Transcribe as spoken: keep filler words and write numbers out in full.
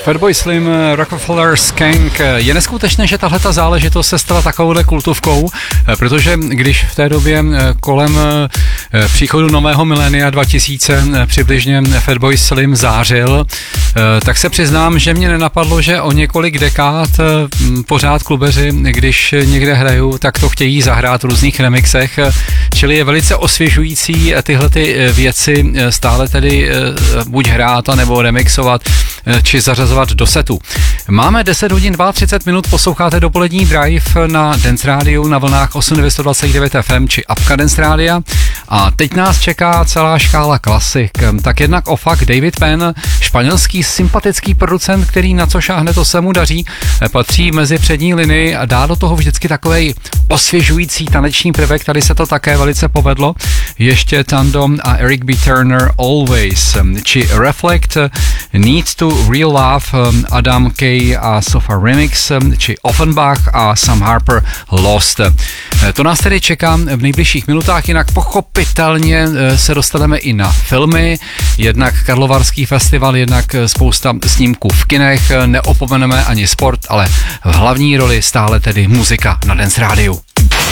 Fatboy Slim, Rockefeller Skank. Je neskutečné, že tahleta záležitost se stala takovouhle kultovkou, protože když v té době kolem příchodu nového milénia dva tisíce přibližně Fatboy Slim zářil, tak se přiznám, že mě nenapadlo, že o několik dekád pořád klubeři, když někde hrajou, tak to chtějí zahrát v různých remixech, čili je velice osvěžující tyhle ty věci stále tedy buď hrát, nebo remixovat, či zařazovat do setu. Máme deset hodin třicet dva minut, posloucháte dopolední Drive na Dance Rádiu na vlnách osm devět dvacet devět F M či apka Dance Rádia a teď nás čeká celá škála klasik. Tak jednak o fakt David Penn, španělský sympatický producent, který na co šáhne, to se mu daří, patří mezi přední linii a dá do toho vždycky takovej osvěžující taneční prvek, tady se to také velice povedlo. Ještě Tandem a Eric B. Turner Always, či Reflect, Need to Real Love, Adam Kay a Sofa Remix, či Offenbach a Sam Harper Lost. To nás tedy čeká v nejbližších minutách, jinak pochopitelně se dostaneme i na filmy, jednak Karlovarský festival, jednak spousta snímků v kinech, neopomeneme ani sport, ale v hlavní roli stále tedy muzika na Dance Rádiu.